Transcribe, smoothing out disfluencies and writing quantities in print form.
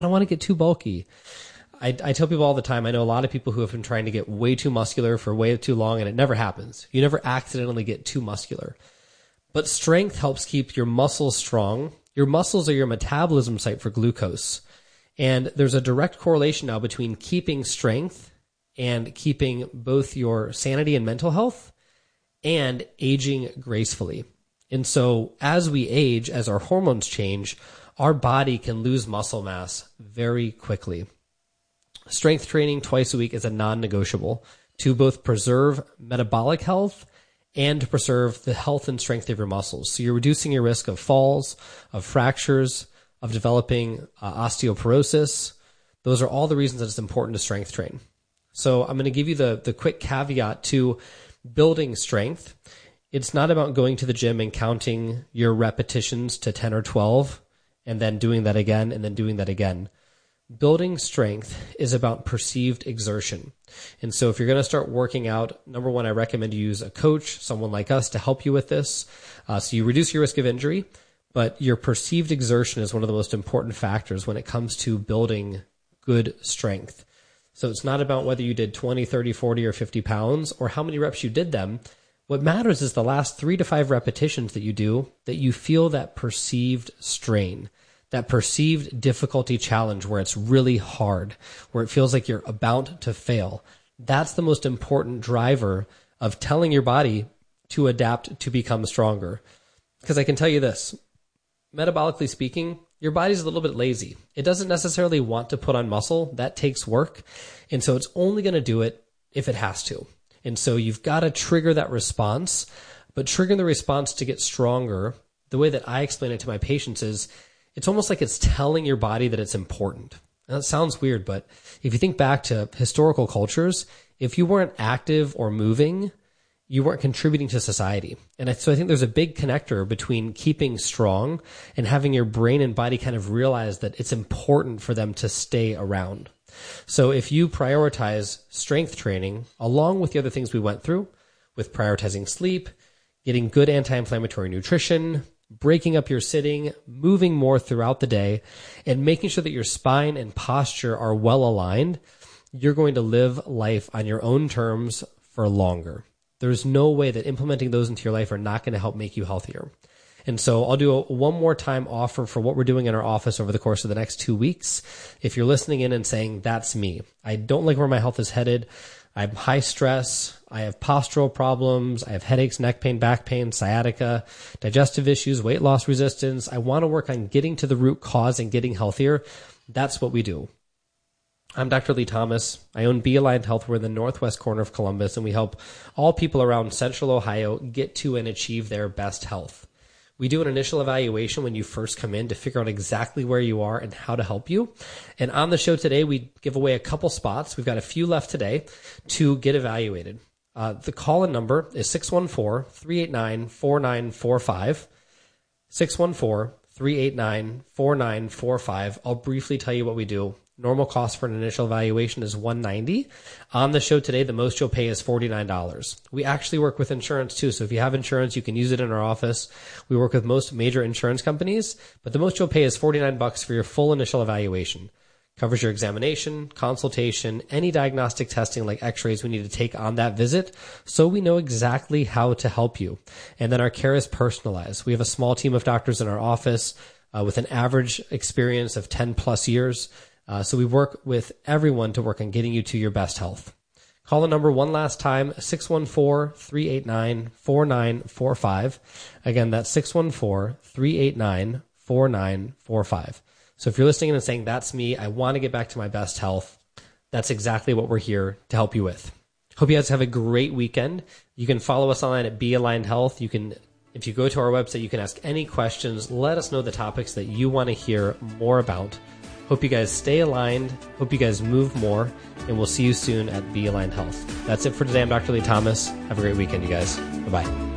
don't want to get too bulky. I tell people all the time, I know a lot of people who have been trying to get way too muscular for way too long, and it never happens. You never accidentally get too muscular. But strength helps keep your muscles strong. Your muscles are your metabolism site for glucose. And there's a direct correlation now between keeping strength and keeping both your sanity and mental health and aging gracefully. And so as we age, as our hormones change, our body can lose muscle mass very quickly. Strength training twice a week is a non-negotiable to both preserve metabolic health and to preserve the health and strength of your muscles. So you're reducing your risk of falls, of fractures, of developing osteoporosis. Those are all the reasons that it's important to strength train. So I'm going to give you the quick caveat to building strength. It's not about going to the gym and counting your repetitions to 10 or 12 and then doing that again and then doing that again. Building strength is about perceived exertion. And so if you're going to start working out, number one, I recommend you use a coach, someone like us, to help you with this. So you reduce your risk of injury, but your perceived exertion is one of the most important factors when it comes to building good strength. So it's not about whether you did 20, 30, 40, or 50 pounds or how many reps you did them. What matters is the last 3 to 5 repetitions that you do, that you feel that perceived strain, that perceived difficulty challenge where it's really hard, where it feels like you're about to fail. That's the most important driver of telling your body to adapt to become stronger. Because I can tell you this, metabolically speaking, your body's a little bit lazy. It doesn't necessarily want to put on muscle. That takes work. And so it's only going to do it if it has to. And so you've got to trigger that response, but triggering the response to get stronger, the way that I explain it to my patients is, it's almost like it's telling your body that it's important. Now, that sounds weird, but if you think back to historical cultures, if you weren't active or moving, you weren't contributing to society. And so I think there's a big connector between keeping strong and having your brain and body kind of realize that it's important for them to stay around. So if you prioritize strength training along with the other things we went through, with prioritizing sleep, getting good anti-inflammatory nutrition, breaking up your sitting, moving more throughout the day, and making sure that your spine and posture are well aligned, you're going to live life on your own terms for longer. There's no way that implementing those into your life are not going to help make you healthier. And so I'll do a one more time offer for what we're doing in our office over the course of the next 2 weeks. If you're listening in and saying, that's me, I don't like where my health is headed, I have high stress, I have postural problems, I have headaches, neck pain, back pain, sciatica, digestive issues, weight loss resistance. I want to work on getting to the root cause and getting healthier. That's what we do. I'm Dr. Lee Thomas. I own Be Aligned Health. We're in the northwest corner of Columbus, and we help all people around central Ohio get to and achieve their best health. We do an initial evaluation when you first come in to figure out exactly where you are and how to help you. And on the show today, we give away a couple spots. We've got a few left today to get evaluated. The call-in number is 614-389-4945. 614-389-4945. I'll briefly tell you what we do. Normal cost for an initial evaluation is $190. On the show today, the most you'll pay is $49. We actually work with insurance too, so if you have insurance, you can use it in our office. We work with most major insurance companies, but the most you'll pay is $49 for your full initial evaluation. Covers your examination, consultation, any diagnostic testing like x-rays we need to take on that visit, so we know exactly how to help you. And then our care is personalized. We have a small team of doctors in our office with an average experience of 10 plus years. So we work with everyone to work on getting you to your best health. Call the number one last time, 614-389-4945. Again, that's 614-389-4945. So if you're listening and saying, that's me, I want to get back to my best health, that's exactly what we're here to help you with. Hope you guys have a great weekend. You can follow us online at Be Aligned Health. You can, if you go to our website, you can ask any questions. Let us know the topics that you want to hear more about. Hope you guys stay aligned. Hope you guys move more. And we'll see you soon at Be Aligned Health. That's it for today. I'm Dr. Lee Thomas. Have a great weekend, you guys. Bye-bye.